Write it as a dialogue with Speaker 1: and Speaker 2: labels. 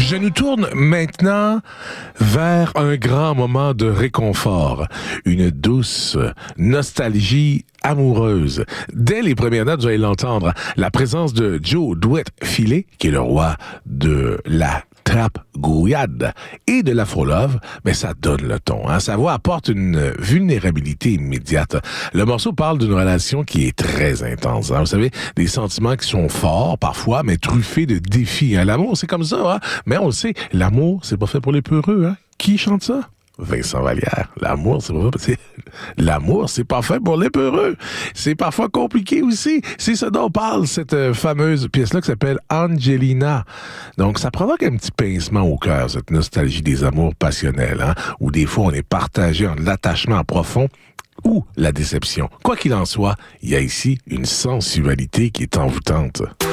Speaker 1: Je nous tourne maintenant vers un grand moment de réconfort, une douce nostalgie amoureuse. Dès les premières notes, vous allez l'entendre, la présence de Joe Douet-Filet, qui est le roi de la trap gouillade et de l'afro-love, mais ça donne le ton. Hein? Sa voix apporte une vulnérabilité immédiate. Le morceau parle d'une relation qui est très intense. Hein? Vous savez, des sentiments qui sont forts parfois, mais truffés de défis. Hein? L'amour, c'est comme ça. Hein? Mais on le sait, l'amour, c'est pas fait pour les peureux. Hein? Qui chante ça? Vincent Vallière. L'amour, c'est pas fait pour les peureux. C'est parfois compliqué aussi. C'est ce dont parle cette fameuse pièce-là qui s'appelle Angelina. Donc, ça provoque un petit pincement au cœur, cette nostalgie des amours passionnels, hein, où des fois on est partagé en l'attachement profond ou la déception. Quoi qu'il en soit, il y a ici une sensualité qui est envoûtante.